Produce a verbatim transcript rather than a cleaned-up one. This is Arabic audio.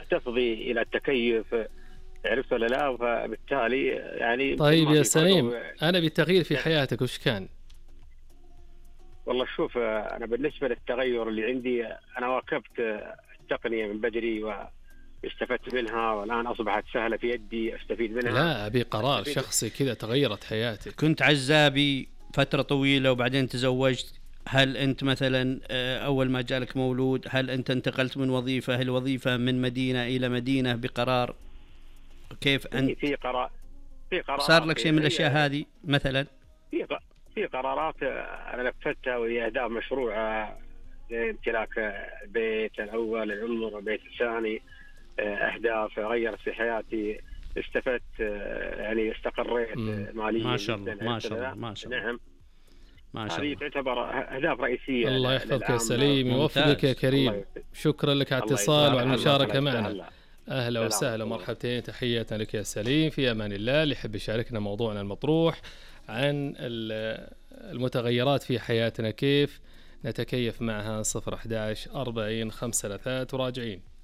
تفضي الى التكيف، عرفت ولا لا؟ فبالتالي يعني طيب يا سليم، انا بالتغيير في حياتك وش كان؟ والله شوف، انا بالنسبه للتغير اللي عندي، انا واكبت التقنيه من بدري واستفدت منها، والان اصبحت سهله في يدي استفيد منها. لا، ابي قرار شخصي كذا تغيرت حياتك. كنت عزابي فتره طويله وبعدين تزوجت، هل انت مثلا اول ما جالك مولود هل انت انتقلت من وظيفه الوظيفه من مدينه الى مدينه بقرار؟ كيف انت في قرار في قرار صار لك شيء من الاشياء هذه مثلا؟ في في قرارات انا نفذتها، وهي اهداف مشروعه زي امتلاك البيت الاول، العمر، البيت الثاني، اهداف غيرت في حياتي، استفدت يعني استقريت ماليا. ما شاء الله ما شاء الله ما شاء الله. نعم ما شاء الله. هذه تعتبر اهداف رئيسيه. الله يحفظك يا سليم، يوفقك يا كريم. شكرا لك على الاتصال وعلى المشاركه معنا. اهلا وسهلا ومرحبتين، تحيه لك يا سليم. في امان الله. اللي يحب يشاركنا موضوعنا المطروح عن المتغيرات في حياتنا كيف نتكيف معها، صفر أحد عشر أربعين خمسة ثلاثة وراجعين.